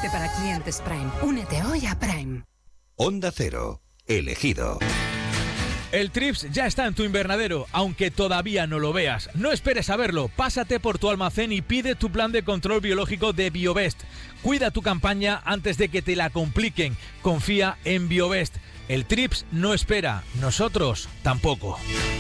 Solamente para clientes Prime. Únete hoy a Prime. Onda Cero, elegido. El Trips ya está en tu invernadero, aunque todavía no lo veas. No esperes a verlo, pásate por tu almacén y pide tu plan de control biológico de Biovest. Cuida tu campaña antes de que te la compliquen. Confía en Biovest. El Trips no espera, nosotros tampoco.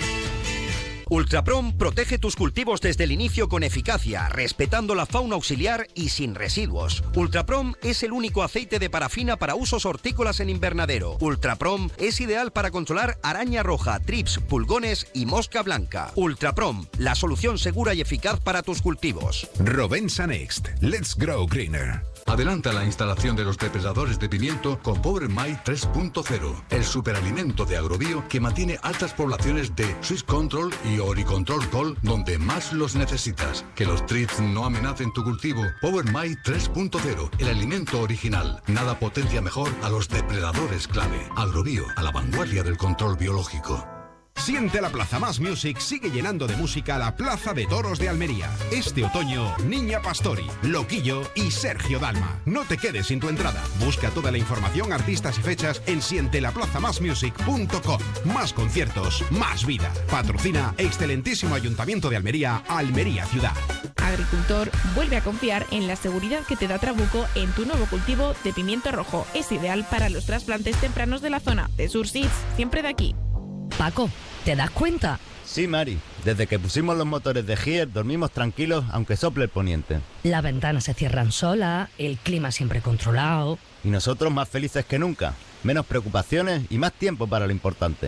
Ultraprom protege tus cultivos desde el inicio con eficacia, respetando la fauna auxiliar y sin residuos. Ultraprom es el único aceite de parafina para usos hortícolas en invernadero. Ultraprom es ideal para controlar araña roja, trips, pulgones y mosca blanca. Ultraprom, la solución segura y eficaz para tus cultivos. Rovensa Next. Let's grow greener. Adelanta la instalación de los depredadores de pimiento con Power My 3.0, el superalimento de Agrobio que mantiene altas poblaciones de Swiss Control y Oricontrol Col donde más los necesitas. Que los trips no amenacen tu cultivo. Power My 3.0, el alimento original. Nada potencia mejor a los depredadores clave. Agrobio, a la vanguardia del control biológico. Siente la Plaza Más Music sigue llenando de música la Plaza de Toros de Almería. Este otoño, Niña Pastori, Loquillo y Sergio Dalma. No te quedes sin tu entrada. Busca toda la información, artistas y fechas en sientelaplazamasmusic.com. Más conciertos, más vida. Patrocina excelentísimo Ayuntamiento de Almería, Almería Ciudad. Agricultor, vuelve a confiar en la seguridad que te da Trabuco en tu nuevo cultivo de pimiento rojo. Es ideal para los trasplantes tempranos de la zona. De Surseeds, siempre de aquí. Paco, ¿te das cuenta? Sí, Mari. Desde que pusimos los motores de Gier dormimos tranquilos aunque sople el poniente. Las ventanas se cierran solas, el clima siempre controlado. Y nosotros más felices que nunca. Menos preocupaciones y más tiempo para lo importante.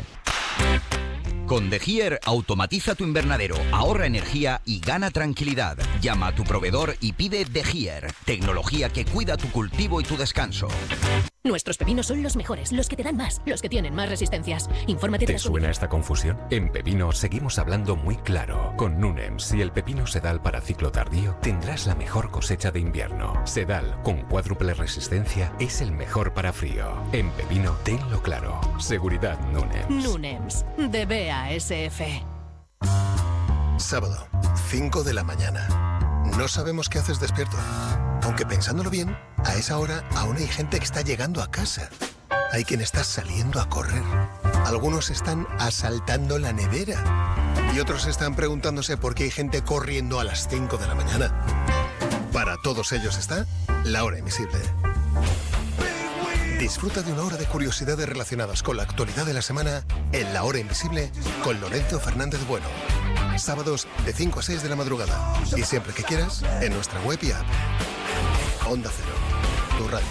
Con De Gier automatiza tu invernadero, ahorra energía y gana tranquilidad. Llama a tu proveedor y pide De Gier, tecnología que cuida tu cultivo y tu descanso. Nuestros pepinos son los mejores, los que te dan más, los que tienen más resistencias. Infórmate de ¿Te suena esta confusión? En Pepino seguimos hablando muy claro. Con Nunems, si el pepino Sedal para ciclo tardío, tendrás la mejor cosecha de invierno. Sedal, con cuádruple resistencia, es el mejor para frío. En Pepino, tenlo claro. Seguridad Nunems. Nunems, de BASF. Sábado, 5 de la mañana. No sabemos qué haces despierto. Aunque pensándolo bien, a esa hora aún hay gente que está llegando a casa. Hay quien está saliendo a correr. Algunos están asaltando la nevera. Y otros están preguntándose por qué hay gente corriendo a las 5 de la mañana. Para todos ellos está La Hora Invisible. Disfruta de una hora de curiosidades relacionadas con la actualidad de la semana en La Hora Invisible con Lorenzo Fernández Bueno. Sábados de 5 a 6 de la madrugada. Y siempre que quieras, en nuestra web y app. Onda Cero, tu radio.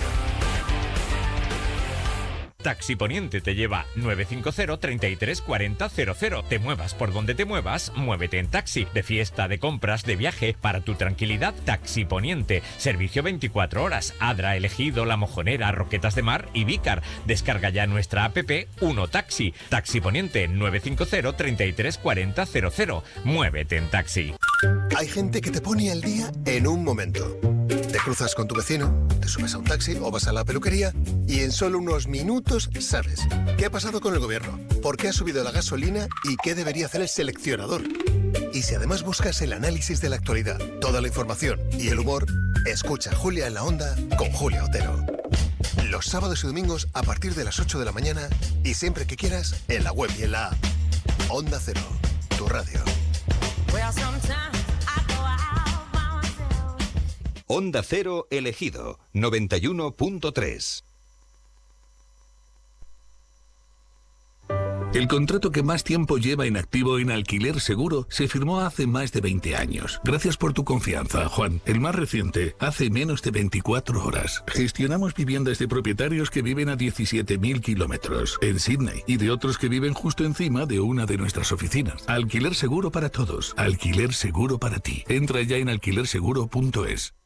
Taxi Poniente te lleva 950 33 40 00. Te muevas por donde te muevas, muévete en taxi. De fiesta, de compras, de viaje, para tu tranquilidad, Taxi Poniente. Servicio 24 horas. Adra, Elegido, La Mojonera, Roquetas de Mar y Vícar. Descarga ya nuestra app Uno Taxi. Taxi Poniente 950 33 40 00. Muévete en taxi. Hay gente que te pone al día en un momento. Te cruzas con tu vecino, te subes a un taxi o vas a la peluquería y en solo unos minutos sabes qué ha pasado con el gobierno, por qué ha subido la gasolina y qué debería hacer el seleccionador. Y si además buscas el análisis de la actualidad, toda la información y el humor, escucha Julia en la Onda con Julia Otero. Los sábados y domingos a partir de las 8 de la mañana y siempre que quieras en la web y en la app. Onda Cero, tu radio. Onda Cero elegido, 91.3. El contrato que más tiempo lleva inactivo en Alquiler Seguro se firmó hace más de 20 años. Gracias por tu confianza, Juan. El más reciente, hace menos de 24 horas. Gestionamos viviendas de propietarios que viven a 17.000 kilómetros en Sydney y de otros que viven justo encima de una de nuestras oficinas. Alquiler Seguro para todos. Alquiler Seguro para ti. Entra ya en alquilerseguro.es.